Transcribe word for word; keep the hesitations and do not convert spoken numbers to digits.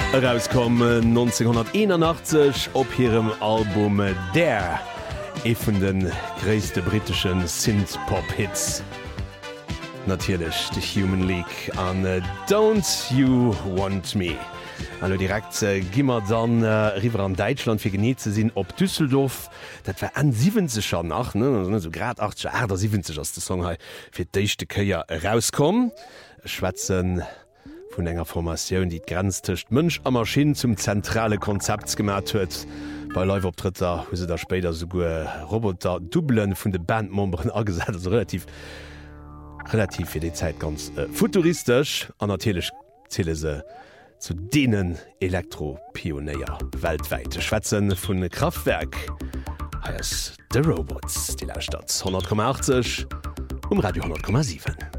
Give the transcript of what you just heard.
Rauskommen neunzehnhunderteinundachtzig op ihrem Album Der, e vun den gréste britischen Synth-Pop-Hits. Natürlich The Human League an uh, Don't You Want Me. Hallo direkt äh, gimmer dann äh, riwer an Deutschland fir geneet ze sinn op Düsseldorf. Dat war an siebenzig nach so grad achtzig siebenzig ass de Song fir d'éischchte Köier rauskom. Schwätzen vun enger Formatioun, die grenztecht Mënsch a Maschinen zum zentrale Konzept gemat huet. Bei Live-Optritter hu se der spéider so goe Roboter Dublen vun de Bandmemberen agesat relativ relativ fir de Zeit ganz äh, futuristisch an natürlichch zähle se zu denen Elektropioneier weltweit. Schwätzen vun Kraftwerk heißt The Robots, die Stadt hundert Komma achtzig um Radio hundert Komma sieben.